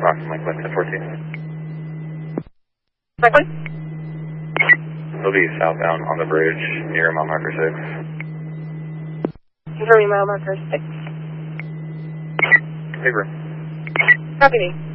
Rockland Lakeland 1014. Lakeland? They'll be southbound on the bridge near mile marker 6. Confirming mile marker 6. Paper. Copy me.